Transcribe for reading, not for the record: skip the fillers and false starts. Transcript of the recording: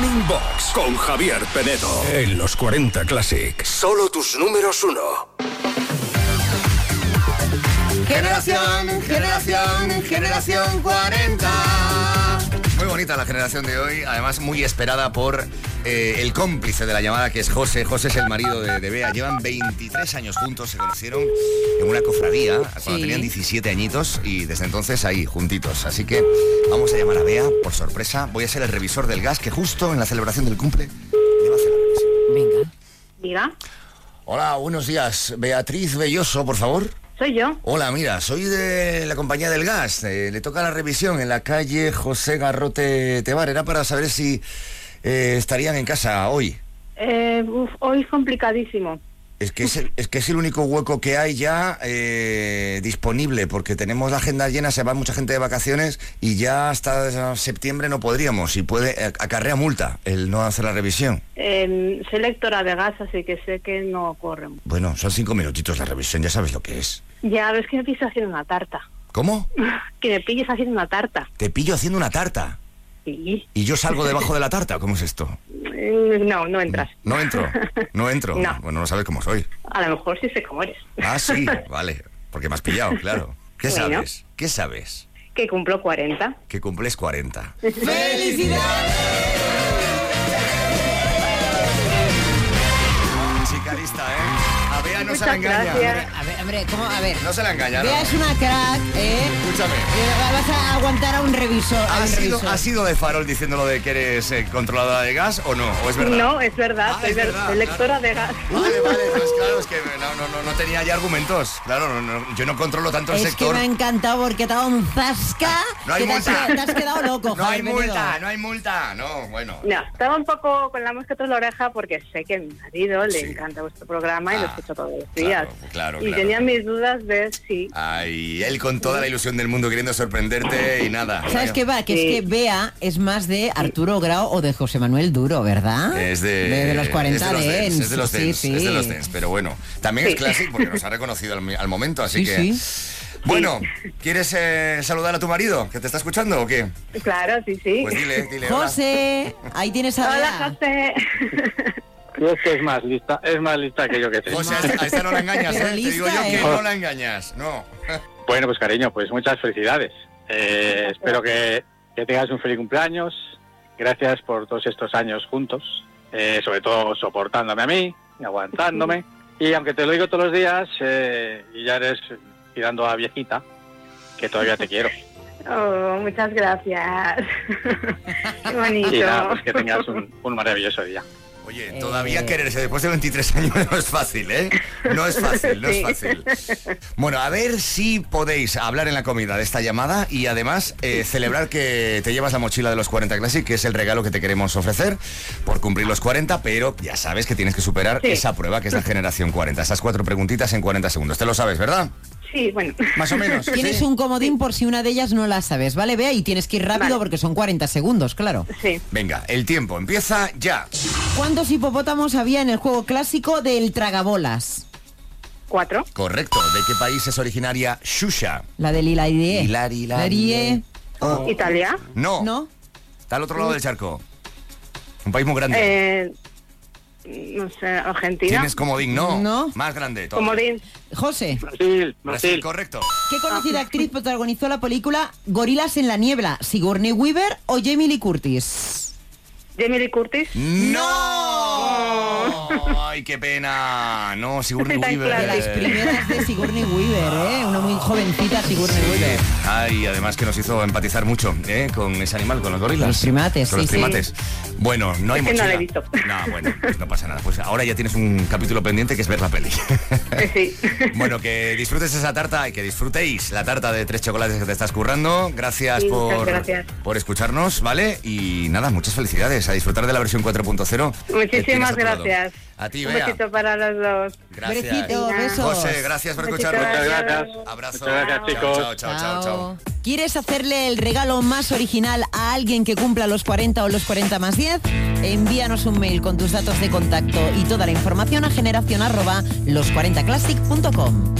Morning Box con Javier Penedo en los 40 Classic. Solo tus números uno. Generación 40. Muy bonita la generación de hoy, además muy esperada por el cómplice de la llamada, que es José. José es el marido de Bea. Llevan 23 años juntos, se conocieron en una cofradía cuando tenían 17 añitos y desde entonces ahí, juntitos. Así que vamos a llamar a Bea, por sorpresa. Voy a ser el revisor del gas, que justo en la celebración del cumple le va a hacer la revisión. Venga. Diga. Hola, buenos días. Beatriz Belloso, por favor. Soy yo. Hola, mira, soy de la compañía del gas. Le toca la revisión en la calle José Garrote Tebar. Era para saber si estarían en casa hoy. Hoy es complicadísimo. Es que es el único hueco que hay ya disponible, porque tenemos la agenda llena, se va mucha gente de vacaciones y ya hasta septiembre no podríamos, y acarrea multa el no hacer la revisión. Soy lectora de gas, así que sé que no corre. Bueno, son 5 minutitos la revisión, ya sabes lo que es. Ya, ves que me pillas haciendo una tarta. ¿Cómo? Que me pilles haciendo una tarta. ¿Te pillo haciendo una tarta? Sí. ¿Y yo salgo debajo de la tarta? ¿Cómo es esto? No entras. No entro. No. Bueno, no sabes cómo soy. A lo mejor sí sé cómo eres. Ah, sí, vale. Porque me has pillado, claro. ¿Qué Bueno. sabes? ¿Qué sabes? Que cumplo 40. Que cumples 40. ¡Felicidades! Chica lista, ¿eh? A Bea no se la engaña. Gracias. Hombre, ¿cómo? A ver. No se la engaña, ¿no? Bea es una crack, ¿eh? Escúchame. Vas a aguantar a un revisor. ¿Has sido de farol diciéndolo de que eres controladora de gas o no? ¿O es verdad? No, es verdad. Ah, soy es verdad, soy lectora de gas. Vale, pues claro, es que no tenía ya argumentos. Claro, yo no controlo tanto el Es sector. que me ha encantado porque te ha dado un zasca. No hay que multa. te has quedado loco, No hay Javier Penedo. multa. No, bueno. No, estaba un poco con la mosca tras la oreja porque sé que a mi marido le Sí. encanta vuestro programa y lo escucho todos los días. Claro. Y tenía mis dudas de si... Ay, él con toda la ilusión del mundo queriendo sorprenderte y nada. ¿Sabes qué va? Que Sí. es que Bea es más de Arturo Grau o de José Manuel Duro, ¿verdad? Es de los 40 es de los Dents. Es de los Dents, Sí. es de los Dents, pero bueno, también Sí. es clásico porque nos ha reconocido al momento, así Sí, que... sí. Bueno, ¿quieres saludar a tu marido, que te está escuchando o qué? Claro, sí. Pues dile hola. José, ahí tienes a Hola, Bea. José. Y es que es más lista que yo que sé. José, a esta no la engañas, Pero ¿eh? Te digo lista, yo que ¿eh? no la engañas, no. Bueno, pues cariño, pues muchas felicidades. Espero que tengas un feliz cumpleaños. Gracias por todos estos años juntos, sobre todo soportándome a mí y aguantándome. Y aunque te lo digo todos los días, y ya eres tirando a viejita, que todavía te quiero. Oh, muchas gracias. Qué bonito. Y nada, pues que tengas un maravilloso día. Oye, todavía quererse después de 23 años no es fácil, ¿eh? No es fácil. Bueno, a ver si podéis hablar en la comida de esta llamada y además celebrar que te llevas la mochila de los 40 Classic, que es el regalo que te queremos ofrecer por cumplir los 40, pero ya sabes que tienes que superar esa prueba que es la generación 40. Esas 4 preguntitas en 40 segundos. Te lo sabes, ¿verdad? Sí, bueno. Más o menos. Tienes ¿sí? un comodín por si una de ellas no la sabes, ¿vale, Bea? Y tienes que ir rápido Vale. porque son 40 segundos, claro. Sí. Venga, el tiempo empieza ya. ¿Cuántos hipopótamos había en el juego clásico del tragabolas? 4. Correcto. ¿De qué país es originaria Xuxa? La del Hilarie. Hilarie. Oh. ¿Italia? No. ¿No? Está al otro lado del charco. Un país muy grande. No sé, Argentina. Tienes comodín, ¿no? No. Más grande. todo. Comodín. José, Brasil. Correcto. ¿qué conocida actriz protagonizó la película Gorilas en la niebla? ¿Sigourney Weaver o Jamie Lee Curtis? Jamie Lee Curtis. ¡No! ¡Ay, qué pena! No, Sigourney Tan Weaver. De las primeras de Sigourney Weaver, ¿eh? Una muy jovencita Sigourney Weaver. Ay, además que nos hizo empatizar mucho, con ese animal, con los gorilas. Los primates, Con los sí, sí. primates. Bueno, no hay Es que no mochila. la he visto. No, bueno, pues no pasa nada. Pues ahora ya tienes un capítulo pendiente que es ver la peli. Sí. Bueno, que disfrutes esa tarta y que disfrutéis la tarta de 3 chocolates que te estás currando. Gracias, Sí, muchas gracias. por escucharnos, ¿vale? Y nada, muchas felicidades. A disfrutar de la versión 4.0. que tienes Muchísimas a tu lado. gracias. A ti, Un Bea. besito para los dos. Gracias. Besito, besos. José, gracias por Besito, escucharnos. Muchas gracias. Abrazo. Muchas gracias, chicos. Chao. ¿Quieres hacerle el regalo más original a alguien que cumpla los 40 o los 40 más 10? Envíanos un mail con tus datos de contacto y toda la información a generación@los40classic.com.